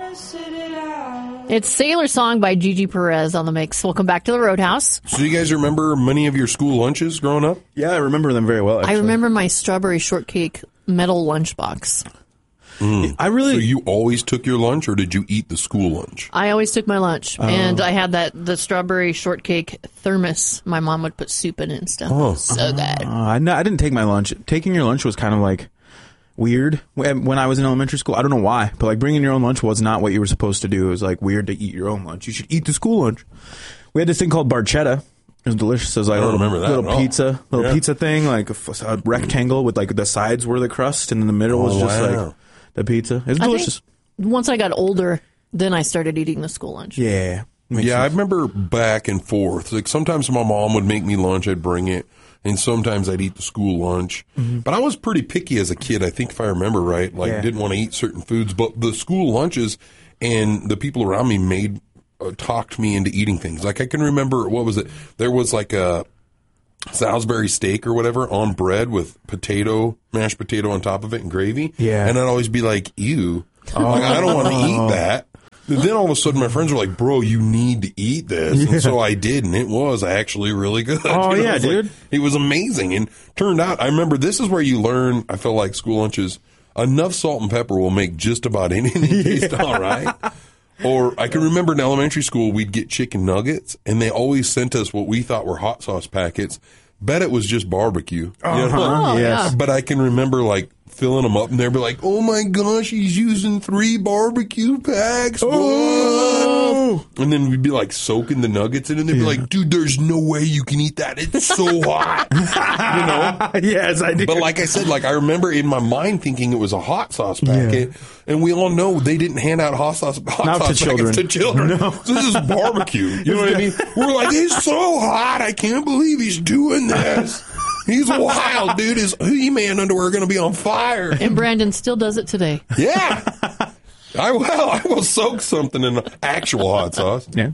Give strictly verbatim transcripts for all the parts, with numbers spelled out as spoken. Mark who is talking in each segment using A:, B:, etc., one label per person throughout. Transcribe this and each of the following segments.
A: It's Sailor Song by Gigi Perez on the mix. Welcome back to the Roadhouse.
B: So you guys remember many of your school lunches growing up?
C: Yeah, I remember them very well, actually.
A: I remember my strawberry shortcake metal lunchbox.
B: Mm.
C: I really.
B: So you always took your lunch, or did you eat the school lunch?
A: I always took my lunch,
C: Oh.
A: and I had that the strawberry shortcake thermos. My mom would put soup in it and stuff.
B: Oh.
A: So good.
C: Uh, I, no, I didn't take my lunch. Taking your lunch was kind of like weird when when I was in elementary school. I don't know why, but like bringing your own lunch was not what you were supposed to do. It was like weird to eat your own lunch. You should eat the school lunch. We had this thing called barchetta. It was delicious. It was like
B: I
C: a
B: don't
C: little,
B: remember that
C: little
B: at all.
C: pizza, little
B: Yeah.
C: pizza thing, like a, f- a rectangle with like the sides were the crust, and in the middle was
B: Oh,
C: just
B: wow.
C: like the pizza. It was
A: I
C: delicious.
A: think once I got older, then I started eating the school lunch.
C: Yeah. Makes
B: Yeah, I
C: sense.
B: remember back and forth. Like sometimes my mom would make me lunch, I'd bring it, and sometimes I'd eat the school lunch.
C: Mm-hmm.
B: But I was pretty picky as a kid, I think if I remember right. Like
C: Yeah.
B: didn't want to eat certain foods, but the school lunches and the people around me made uh, talked me into eating things. Like I can remember, what was it? There was like a Salisbury steak or whatever on bread with potato, mashed potato on top of it and gravy.
C: Yeah.
B: And I'd always be like, ew. Like, I don't want to eat that. But then all of a sudden my friends were like, bro, you need to eat this. And so I did, and it was actually really good.
C: Oh,
B: You know,
C: yeah,
B: it was like-
C: dude.
B: it was amazing. And turned out, I remember this is where you learn, I feel like school lunches, enough salt and pepper will make just about anything taste all right. Or I can remember in elementary school, we'd get chicken nuggets, and they always sent us what we thought were hot sauce packets. Bet it was just barbecue. You know?
A: Oh,
C: yes.
A: yeah.
B: But I can remember, like, filling them up, and they'd be like, oh, my gosh, he's using three barbecue packs.
C: Oh.
B: What? And then we'd be, like, soaking the nuggets in, and they'd be like, dude, there's no way you can eat that. It's so hot. You know?
C: Yes, I do.
B: But like I said, like I remember in my mind thinking it was a hot sauce packet, and we all know they didn't hand out hot sauce, hot
C: Not to
B: sauce
C: children.
B: packets to children.
C: No.
B: So this is barbecue. You know what I mean? We're like, it's so hot. I can't believe he's doing this. He's wild, dude. His He-Man underwear are going to be on fire.
A: And Brandon still does it today.
B: Yeah. I will. I will soak something in actual hot sauce.
C: Yeah.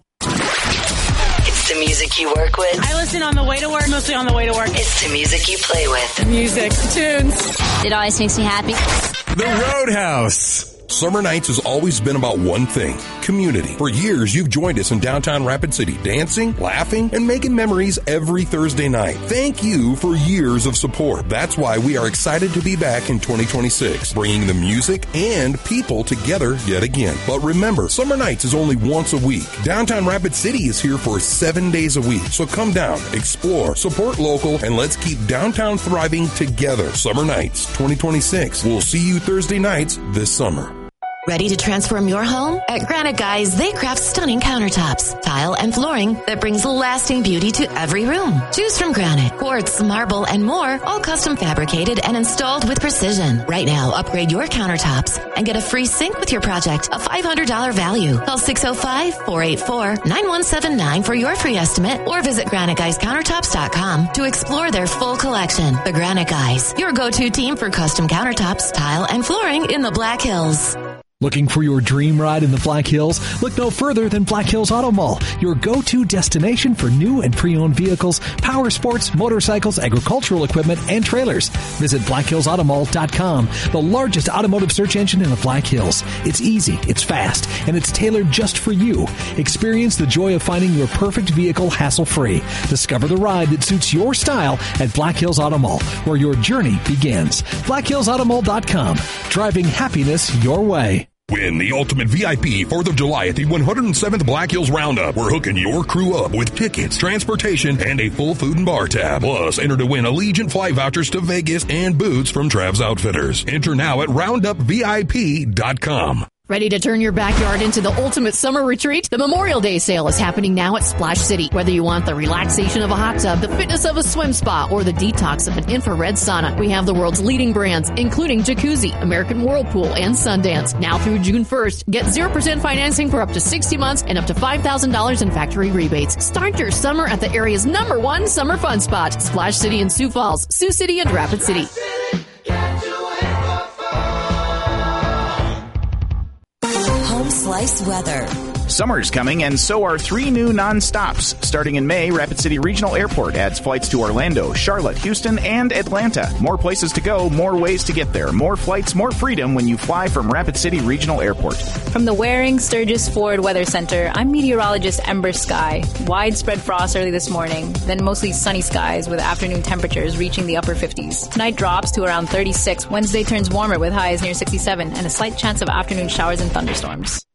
D: It's the music you work with.
E: I listen on the way to work, mostly on the way to work.
D: It's the music you play with.
E: Music, tunes.
F: It always makes me happy.
G: The Roadhouse.
B: Summer Nights has always been about one thing, community. For years, you've joined us in downtown Rapid City, dancing, laughing, and making memories every Thursday night. Thank you for years of support. That's why we are excited to be back in twenty twenty-six, bringing the music and people together yet again. But remember, Summer Nights is only once a week. Downtown Rapid City is here for seven days a week. So come down, explore, support local, and let's keep downtown thriving together. Summer Nights twenty twenty-six. We'll see you Thursday nights this summer.
H: Ready to transform your home? At Granite Guys, they craft stunning countertops, tile, and flooring that brings lasting beauty to every room. Choose from granite, quartz, marble, and more, all custom fabricated and installed with precision. Right now, upgrade your countertops and get a free sink with your project, a five hundred dollars value. Call six oh five, four eight four, nine one seven nine for your free estimate or visit granite guys countertops dot com to explore their full collection. The Granite Guys, your go-to team for custom countertops, tile, and flooring in the Black Hills.
I: Looking for your dream ride in the Black Hills? Look no further than Black Hills Auto Mall, your go-to destination for new and pre-owned vehicles, power sports, motorcycles, agricultural equipment, and trailers. Visit black hills auto mall dot com, the largest automotive search engine in the Black Hills. It's easy, it's fast, and it's tailored just for you. Experience the joy of finding your perfect vehicle hassle-free. Discover the ride that suits your style at Black Hills Auto Mall, where your journey begins. black hills auto mall dot com, driving happiness your way.
J: Win the ultimate V I P fourth of July at the one hundred seventh Black Hills Roundup. We're hooking your crew up with tickets, transportation, and a full food and bar tab. Plus, enter to win Allegiant flight vouchers to Vegas and boots from Trav's Outfitters. Enter now at roundup V I P dot com.
A: Ready to turn your backyard into the ultimate summer retreat? The Memorial Day sale is happening now at Splash City. Whether you want the relaxation of a hot tub, the fitness of a swim spa, or the detox of an infrared sauna, we have the world's leading brands, including Jacuzzi, American Whirlpool, and Sundance. Now through June first, get zero percent financing for up to sixty months and up to five thousand dollars in factory rebates. Start your summer at the area's number one summer fun spot, Splash City in Sioux Falls, Sioux City, and Rapid City.
H: Home Slice Weather.
F: Summer's coming, and so are three new non-stops. Starting in May, Rapid City Regional Airport adds flights to Orlando, Charlotte, Houston, and Atlanta. More places to go, more ways to get there. More flights, more freedom when you fly from Rapid City Regional Airport.
K: From the Waring Sturgis Ford Weather Center, I'm meteorologist Ember Sky. Widespread frost early this morning, then mostly sunny skies with afternoon temperatures reaching the upper fifties. Tonight drops to around thirty-six. Wednesday turns warmer with highs near sixty-seven and a slight chance of afternoon showers and thunderstorms.